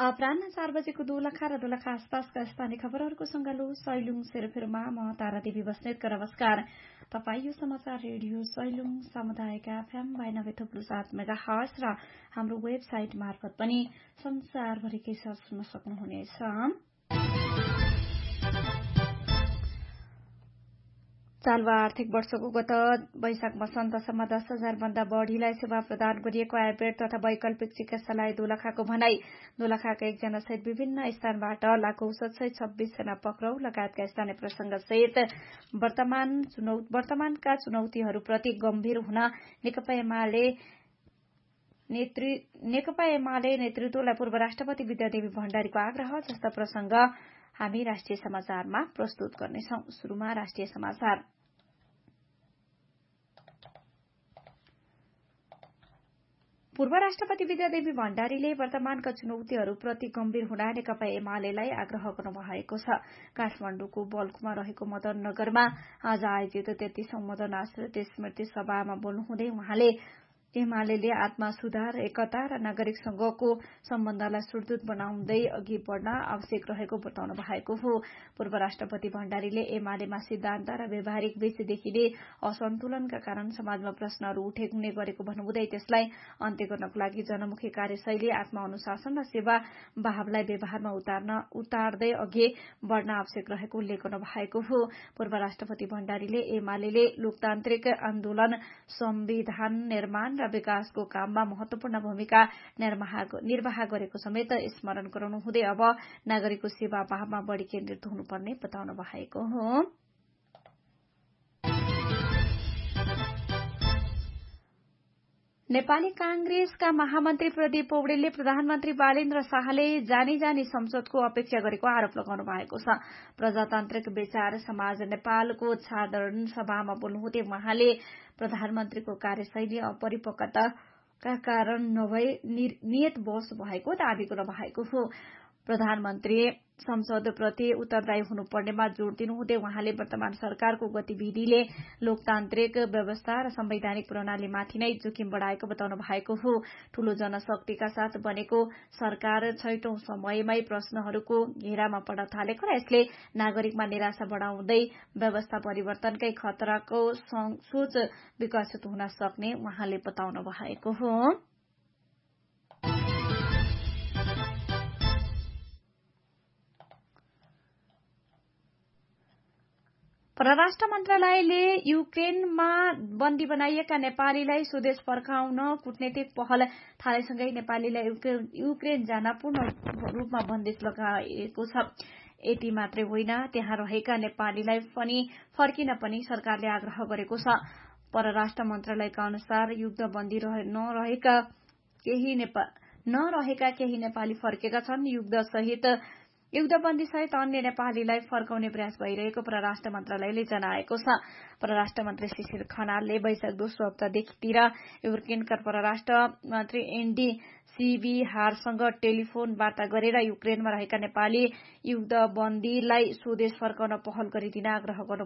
अपराह्न 4 बजेको दोलखा र दोलखा आसपासका स्थानीय खबरहरूको सङ्गालो सैलुङ सेरोफेरोमा म तारादेवी बस्नेतको नमस्कार। तपाईँ यो समाचार रेडियो सैलुङ सामुदायिक एफएम 92.7 मेगाहर्ज र हाम्रो वेबसाइट मार्फत पनि संसारभरिकै साथ सुन्न सक्नुहुनेछ। चालु आर्थिक वर्षको गत वैशाख मसान्तसम्म 10,000 भन्दा बढ़ीलाई सेवा प्रदान गरिएको आयुर्वेद तथा वैकल्पिक चिकित्सालय दोलखाको भनाई। दोलखाका एकजना सहित विभिन्न स्थानबाट लाखौं औषध सहित 26 जना पक्राउ लगायतका स्थानीय प्रसंग सहित वर्तमानका चुनौतीहरूप्रति गम्भीर हुन नेकपा एमाले नेतृत्वलाई पूर्व राष्ट्रपति विद्यादेवी भण्डारीको आग्रह जस्ता प्रसंग हामी राष्ट्रिय समाचारमा प्रस्तुत गर्नेछौं। शुरूमा राष्ट्रिय समाचार। पूर्व राष्ट्रपति विद्यादेवी भण्डारीले वर्तमानका चुनौतीहरूप्रति गम्भीर हुन नेकपा एमालेलाई आग्रह गर्नुभएको छ। काठमाडौँको बल्खुमा रहेको मदन नगरमा आज आयोजित 33औं मदन आश्रित स्मृति सभामा बोल्नुहुँदै उहाँले एमाले आत्मा सुधार, एकता र नागरिकसँगको सम्बन्धलाई सुदृढ बनाउँदै अघि बढ़न आवश्यक रहेको बताउनु भएको हो। पूर्व राष्ट्रपति भण्डारीले एमालेमा सिद्धान्त र व्यवहारिक बीच देखिने असन्तुलनका कारण समाजमा प्रश्नहरू उठ्ने गरेको भन्नुहुँदै त्यसलाई अन्त्य गर्नको लागि जनमुखी कार्यशैली, आत्मअनुशासन र सेवा भावलाई व्यवहारमा उतार्दै अघि बढ़न आवश्यक रहेको उल्लेख गर्नु भएको हो। पूर्व राष्ट्रपति भण्डारीले एमाले लोकतान्त्रिक आन्दोलन, संविधान निर्माण र विकासको काममा महत्वपूर्ण भूमिका निर्वाह गरेको समेत स्मरण गराउनुहुँदै अब नागरिकको सेवा भावमा बढ़ी केन्द्रित हुनुपर्ने बताउनु भएको हो। नेपाली कांग्रेसका महामन्त्री प्रदीप पौडेलले प्रधानमन्त्री बालेन्द्र शाहले जानी संसदको अपेक्षा गरेको आरोप लगाउनु भएको छ। प्रजातान्त्रिक विचार समाज नेपालको साधारण सभामा बोल्नुहुँदै उहाँले प्रधानमन्त्रीको कार्यशैली अपरिपक्वताका कारण नभई नियतवश भएको दावी गर्नुभएको हो। प्रधानमन्त्री संसदप्रति उत्तरदायी हुनुपर्नेमा जोड़ दिनुहुँदै उहाँले वर्तमान सरकारको गतिविधिले लोकतान्त्रिक व्यवस्था र संवैधानिक प्रणालीमाथि नै जोखिम बढ़ाएको बताउनु भएको हो। ठूलो जनशक्तिका साथ बनेको सरकार छैटौं समयमै प्रश्नहरूको घेरामा पर्न थालेको र यसले नागरिकमा निराशा बढ़ाउँदै व्यवस्था परिवर्तनकै खतराको सोच विकसित हुन सक्ने उहाँले बताउनु भएको हो। परराष्ट्र मन्त्रालयले युक्रेनमा बन्दी बनाइएका नेपालीलाई स्वदेश फर्काउन कूटनीतिक पहल थालेसँगै नेपालीलाई युक्रेन जान पूर्ण रूपमा बन्देज लगाएको छ। यति मात्रै होइन, त्यहाँ रहेका नेपालीलाई पनि फर्किन पनि सरकारले आग्रह गरेको छ। परराष्ट्र मन्त्रालयका अनुसार युद्धबन्दी नरहेका केही नेपाली फर्केका छन्। युद्धबन्दी सहित अन्य नेपालीलाई फर्काउने प्रयास भइरहेको परराष्ट्र मन्त्रालयले जनाएको छ। परराष्ट्र मन्त्री शिशिर खनालले वैशाख दोस्रो हप्तादेखितिर युक्रेनका परराष्ट्र मन्त्री एन्डी सिबिहारसँग टेलिफोन वार्ता गरेर युक्रेनमा रहेका नेपाली युद्धबन्दीलाई स्वदेश फर्काउन पहल गरिदिन आग्रह गर्नु